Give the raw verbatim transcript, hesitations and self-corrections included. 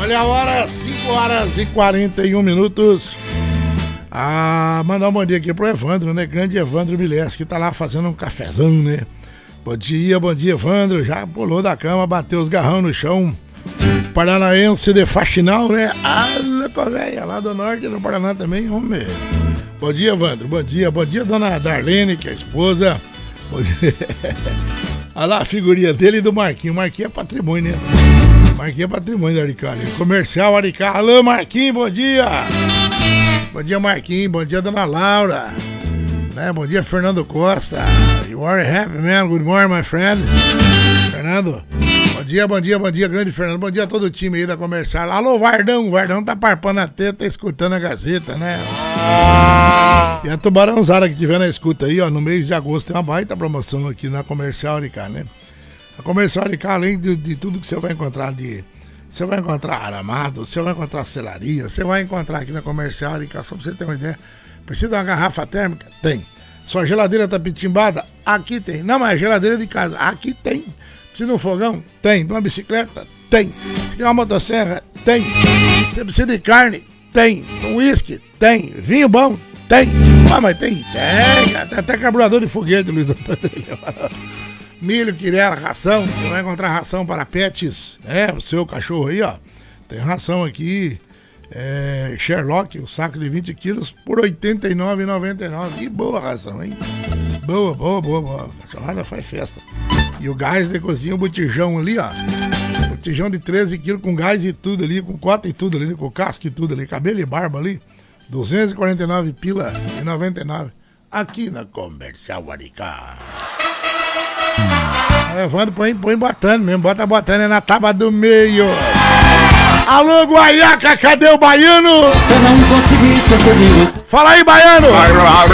Olha a hora, cinco horas e quarenta e um minutos. Ah, mandar um bom dia aqui pro Evandro, né? Grande Evandro Miles, que tá lá fazendo um cafezão, né? Bom dia, bom dia, Evandro. Já pulou da cama, bateu os garrão no chão. Paranaense de Faxinal, né? Ah, velho, lá do norte do Paraná também, homem. Bom dia, Evandro. Bom dia, bom dia, dona Darlene, que é a esposa. Bom dia. Olha lá a figurinha dele e do Marquinho. Marquinho é patrimônio, né? Marquinho é patrimônio da Aricá, né? Comercial Aricá. Alô, Marquinho, bom dia. Bom dia, Marquinhos. Bom dia, dona Laura. Né? Bom dia, Fernando Costa. You are happy, man. Good morning, my friend. Fernando. Bom dia, bom dia, bom dia, grande Fernando. Bom dia a todo o time aí da Comercial. Alô, Vardão. O Vardão tá parpando a teta, escutando a Gazeta, né? E a Tubarãozada que tiver na escuta aí, ó, no mês de agosto tem uma baita promoção aqui na Comercial Aricá, né? A Comercial Aricá, além de, de tudo que você vai encontrar de... Você vai encontrar aramado, você vai encontrar selaria, você vai encontrar aqui na Comercial Aricá, só pra você ter uma ideia. Precisa de uma garrafa térmica? Tem. Sua geladeira tá pitimbada? Aqui tem. Não, mas é geladeira de casa. Aqui tem. Precisa de um fogão? Tem. De uma bicicleta? Tem. Precisa de uma motosserra? Tem. Você precisa de carne? Tem. Um uísque? Tem. Vinho bom? Tem. Ah, mas tem? Tem. Até, até carburador de foguete, Luiz Doutor. Milho, quirela, ração. Você vai encontrar ração para pets, né? O seu cachorro aí, ó. Tem ração aqui. É, Sherlock, o saco de vinte quilos por oitenta e nove reais e noventa e nove centavos. Que boa ração, hein? Boa, boa, boa, boa. A cachorrada faz festa. E o gás de cozinha, o botijão ali, ó. Botijão de treze quilos com gás e tudo ali, com cota e tudo ali, com casca e tudo ali, cabelo e barba ali. duzentos e quarenta e nove pila e noventa e nove. Aqui na Comercial Aricá. Levando, põe, põe botando mesmo, bota botando na tábua do meio. Alô, Guaiaca, cadê o baiano? Eu não consegui esquecer de você. Fala aí, baiano!